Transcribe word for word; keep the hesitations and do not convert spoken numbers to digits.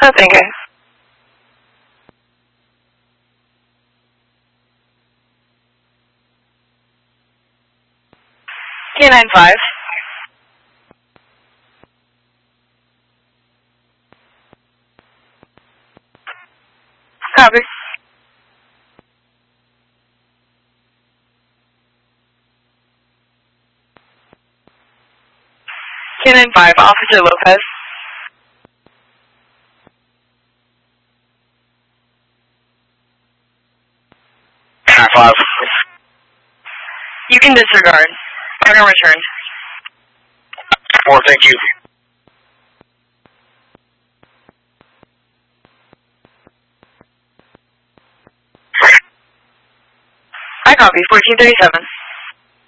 thank you. K nine five. Copy. K nine five, Officer Lopez. K nine five. You can disregard. I'm gonna return. Four, thank you. I copy, fourteen thirty-seven.